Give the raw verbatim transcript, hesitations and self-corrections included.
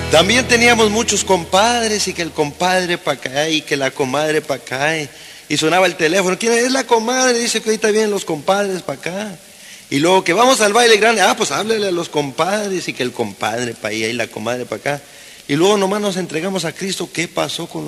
También teníamos muchos compadres y que el compadre para acá y que la comadre para acá. Y, y sonaba el teléfono. ¿Quién es la comadre? Dice que ahorita vienen los compadres para acá. Y luego que vamos al baile grande. Ah, pues háblele a los compadres y que el compadre para allá y la comadre para acá. Y luego nomás nos entregamos a Cristo. ¿Qué pasó con